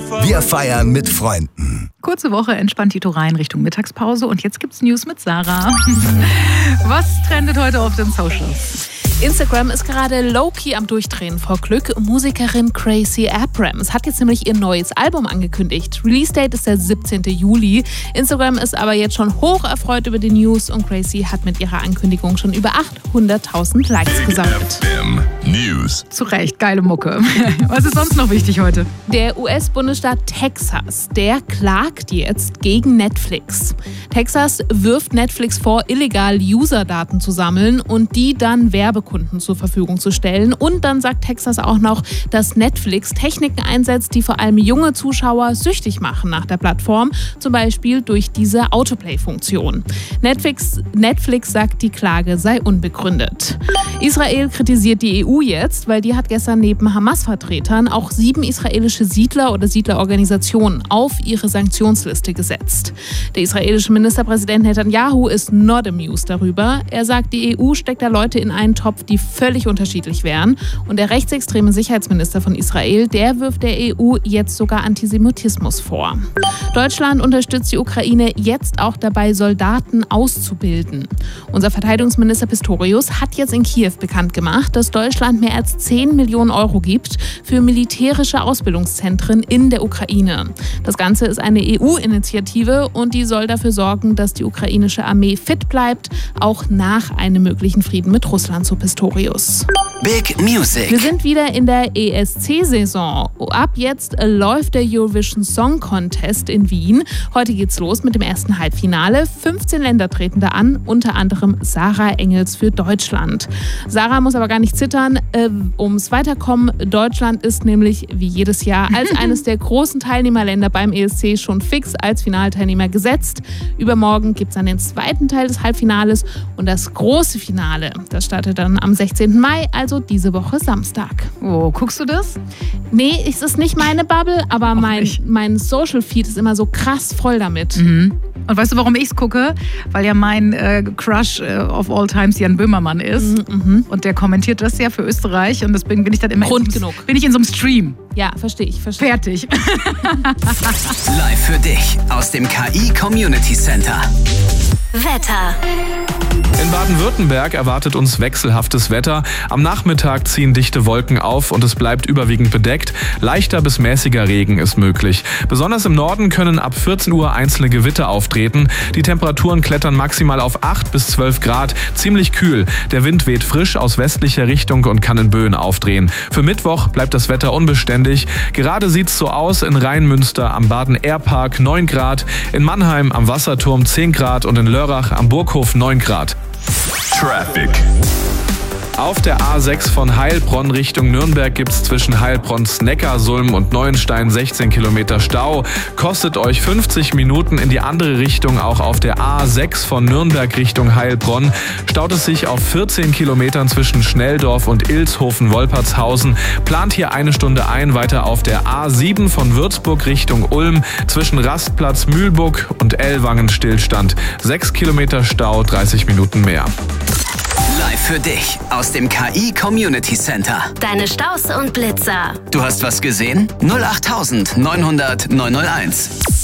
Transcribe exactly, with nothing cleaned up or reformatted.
Wir feiern mit Freunden. Kurze Woche, entspannt Tito rein Richtung Mittagspause und jetzt gibt's News mit Sarah. Was trendet heute auf den Socials? Instagram ist gerade low-key am Durchdrehen vor Glück. Musikerin Gracie Abrams hat jetzt nämlich ihr neues Album angekündigt. Release-Date ist der siebzehnten Juli. Instagram ist aber jetzt schon hoch erfreut über die News und Gracie hat mit ihrer Ankündigung schon über achthunderttausend Likes gesammelt. News. Zu Recht, geile Mucke. Was ist sonst noch wichtig heute? Der U S-Bundesstaat Texas, der klagt jetzt gegen Netflix. Texas wirft Netflix vor, illegal User-Daten zu sammeln und die dann Werbekunden zur Verfügung zu stellen. Und dann sagt Texas auch noch, dass Netflix Techniken einsetzt, die vor allem junge Zuschauer süchtig machen nach der Plattform, zum Beispiel durch diese Autoplay-Funktion. Netflix, Netflix sagt, die Klage sei unbegründet. Israel kritisiert die E U jetzt, weil die hat gestern neben Hamas-Vertretern auch sieben israelische Siedler oder Siedlerorganisationen auf ihre Sanktionsliste gesetzt. Der israelische Ministerpräsident Netanyahu ist not amused darüber. Er sagt, die E U steckt da Leute in einen Topf, die völlig unterschiedlich wären. Und der rechtsextreme Sicherheitsminister von Israel, der wirft der E U jetzt sogar Antisemitismus vor. Deutschland unterstützt die Ukraine jetzt auch dabei, Soldaten auszubilden. Unser Verteidigungsminister Pistorius hat jetzt in Kiew bekannt gemacht, dass Deutschland mehr als zehn Millionen Euro gibt für militärische Ausbildungszentren in der Ukraine. Das Ganze ist eine E U-Initiative und die soll dafür sorgen, dass die ukrainische Armee fit bleibt, auch nach einem möglichen Frieden mit Russland, so Pistorius. Big Music. Wir sind wieder in der E S C-Saison. Ab jetzt läuft der Eurovision Song Contest in Wien. Heute geht's los mit dem ersten Halbfinale. fünfzehn Länder treten da an, unter anderem Sarah Engels für Deutschland. Sarah muss aber gar nicht zittern, äh, ums Weiterkommen. Deutschland ist nämlich wie jedes Jahr als eines der großen Teilnehmerländer beim E S C schon fix als Finalteilnehmer gesetzt. Übermorgen gibt's dann den zweiten Teil des Halbfinales und das große Finale. Das startet dann am sechzehnten Mai, also diese Woche Samstag. Oh, guckst du das? Nee, es ist nicht meine Bubble, aber mein, mein Social-Feed ist immer so krass voll damit. Mhm. Und weißt du, warum ich es gucke? Weil ja mein äh, Crush äh, of all times Jan Böhmermann ist. Mhm. Und der kommentiert das ja für Österreich. Und deswegen bin ich dann immer Grund in so, genug. bin ich in so einem Stream. Ja, verstehe ich. Versteh. Fertig. Live für dich aus dem K I Community Center. Wetter. In Baden-Württemberg erwartet uns wechselhaftes Wetter. Am Nachmittag ziehen dichte Wolken auf und es bleibt überwiegend bedeckt. Leichter bis mäßiger Regen ist möglich. Besonders im Norden können ab vierzehn Uhr einzelne Gewitter auftreten. Die Temperaturen klettern maximal auf acht bis zwölf Grad. Ziemlich kühl. Der Wind weht frisch aus westlicher Richtung und kann in Böen aufdrehen. Für Mittwoch bleibt das Wetter unbeständig. Gerade sieht's so aus: in Rheinmünster am Baden-Air-Park neun Grad, in Mannheim am Wasserturm zehn Grad und in Lörrach am Burghof neun Grad. Traffic. Auf der A sechs von Heilbronn Richtung Nürnberg gibt's zwischen Heilbronns Neckarsulm und Neuenstein sechzehn Kilometer Stau. Kostet euch fünfzig Minuten. In die andere Richtung, auch auf der A sechs von Nürnberg Richtung Heilbronn, staut es sich auf vierzehn Kilometern zwischen Schnelldorf und Ilshofen-Wolpertshausen. Plant hier eine Stunde ein. Weiter auf der A sieben von Würzburg Richtung Ulm zwischen Rastplatz Mühlburg und Ellwangen Stillstand. sechs Kilometer Stau, dreißig Minuten mehr. Live für dich aus dem K I Community Center. Deine Staus und Blitzer. Du hast was gesehen? null acht neun null null neun null eins.